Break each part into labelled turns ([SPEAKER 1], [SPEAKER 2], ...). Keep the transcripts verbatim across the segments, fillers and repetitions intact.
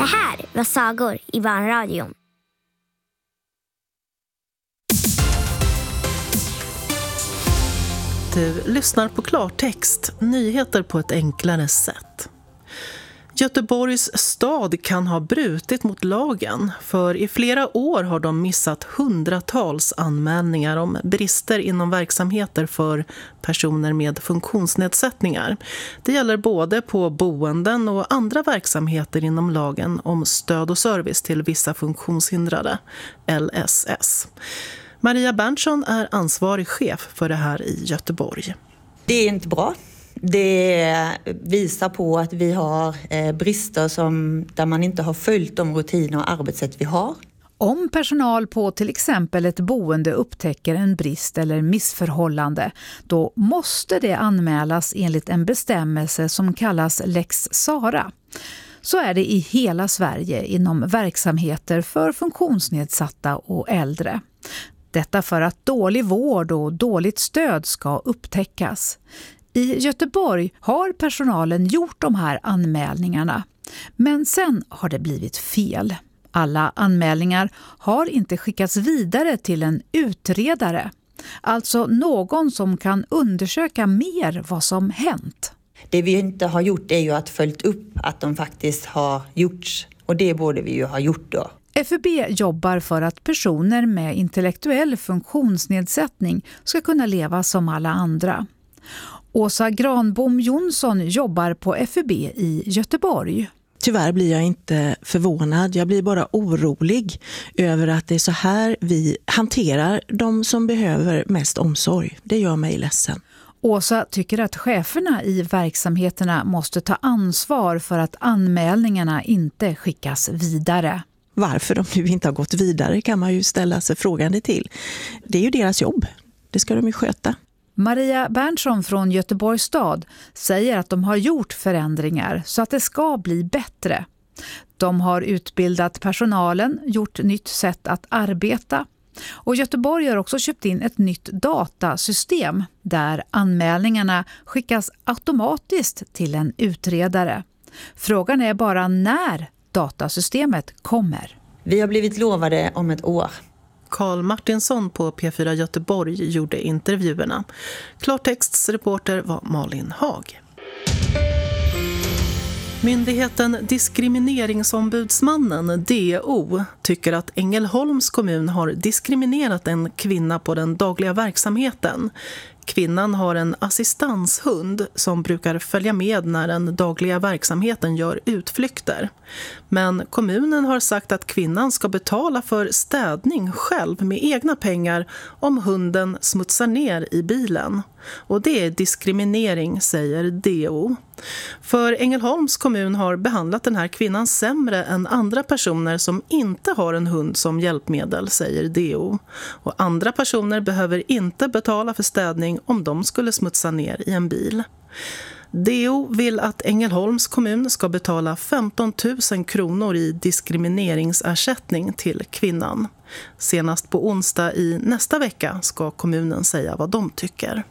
[SPEAKER 1] här var Sagor i Barnradion.
[SPEAKER 2] Du lyssnar på Klartext, nyheter på ett enklare sätt. Göteborgs stad kan ha brutit mot lagen, för i flera år har de missat hundratals anmälningar om brister inom verksamheter för personer med funktionsnedsättningar. Det gäller både på boenden och andra verksamheter inom lagen om stöd och service till vissa funktionshindrade, L S S. Maria Berntsson är ansvarig chef för det här i Göteborg.
[SPEAKER 3] Det är inte bra. Det visar på att vi har brister som, där man inte har följt de rutiner och arbetssätt vi har.
[SPEAKER 4] Om personal på till exempel ett boende upptäcker en brist eller missförhållande, då måste det anmälas enligt en bestämmelse som kallas Lex Sara. Så är det i hela Sverige inom verksamheter för funktionsnedsatta och äldre. Detta för att dålig vård och dåligt stöd ska upptäckas. I Göteborg har personalen gjort de här anmälningarna, men sen har det blivit fel. Alla anmälningar har inte skickats vidare till en utredare, alltså någon som kan undersöka mer vad som hänt.
[SPEAKER 3] Det vi inte har gjort är ju att följt upp att de faktiskt har gjorts, och det borde vi ju ha gjort då.
[SPEAKER 4] F U B jobbar för att personer med intellektuell funktionsnedsättning ska kunna leva som alla andra. Åsa Granbom Jonsson jobbar på F U B i Göteborg.
[SPEAKER 5] Tyvärr blir jag inte förvånad. Jag blir bara orolig över att det är så här vi hanterar de som behöver mest omsorg. Det gör mig ledsen.
[SPEAKER 4] Åsa tycker att cheferna i verksamheterna måste ta ansvar för att anmälningarna inte skickas vidare.
[SPEAKER 5] Varför de nu inte har gått vidare kan man ju ställa sig frågande till. Det är ju deras jobb. Det ska de ju sköta.
[SPEAKER 4] Maria Berntsson från Göteborgs stad säger att de har gjort förändringar så att det ska bli bättre. De har utbildat personalen, gjort nytt sätt att arbeta. Och Göteborg har också köpt in ett nytt datasystem där anmälningarna skickas automatiskt till en utredare. Frågan är bara när datasystemet kommer.
[SPEAKER 3] Vi har blivit lovade om ett år.
[SPEAKER 2] Carl Martinsson på P fyra Göteborg gjorde intervjuerna. Klartexts reporter var Malin Hag. Myndigheten Diskrimineringsombudsmannen D O tycker att Ängelholms kommun har diskriminerat en kvinna på den dagliga verksamheten. Kvinnan har en assistanshund som brukar följa med när den dagliga verksamheten gör utflykter. Men kommunen har sagt att kvinnan ska betala för städning själv med egna pengar om hunden smutsar ner i bilen. Och det är diskriminering, säger D O. För Ängelholms kommun har behandlat den här kvinnan sämre än andra personer som inte har en hund som hjälpmedel, säger D O. Och andra personer behöver inte betala för städning om de skulle smutsa ner i en bil. D O vill att Ängelholms kommun ska betala femton tusen kronor i diskrimineringsersättning till kvinnan. Senast på onsdag i nästa vecka ska kommunen säga vad de tycker.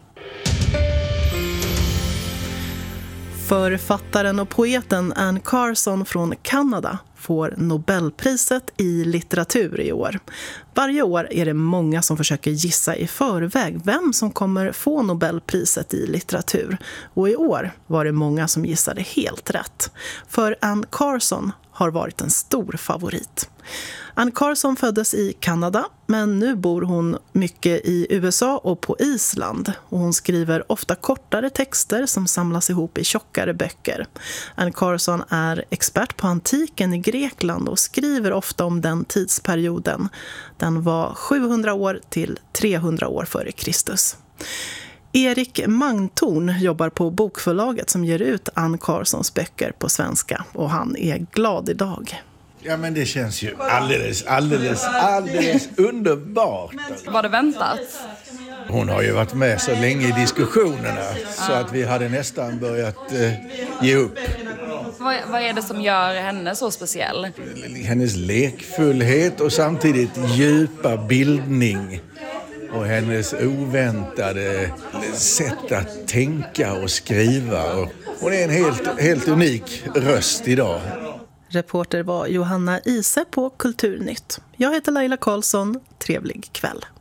[SPEAKER 2] Författaren och poeten Anne Carson från Kanada får Nobelpriset i litteratur i år. Varje år är det många som försöker gissa i förväg vem som kommer få Nobelpriset i litteratur. Och i år var det många som gissade helt rätt. För Anne Carson har varit en stor favorit. Anne Carson föddes i Kanada, men nu bor hon mycket i U S A och på Island. Och hon skriver ofta kortare texter som samlas ihop i tjockare böcker. Anne Carson är expert på antiken i Grekland och skriver ofta om den tidsperioden. Den var sjuhundra år till trehundra år före Kristus. Erik Mangtorn jobbar på bokförlaget som ger ut Anne Carsons böcker på svenska, och han är glad idag.
[SPEAKER 6] Ja, men det känns ju alldeles, alldeles, alldeles underbart.
[SPEAKER 7] Var det väntat?
[SPEAKER 6] Hon har ju varit med så länge i diskussionerna så att vi hade nästan börjat eh, ge upp.
[SPEAKER 7] Vad, vad är det som gör henne så speciell?
[SPEAKER 6] Hennes lekfullhet och samtidigt djupa bildning. Och hennes oväntade sätt att tänka och skriva. Hon är en helt, helt unik röst idag.
[SPEAKER 2] Reporter var Johanna Ise på Kulturnytt. Jag heter Laila Karlsson. Trevlig kväll.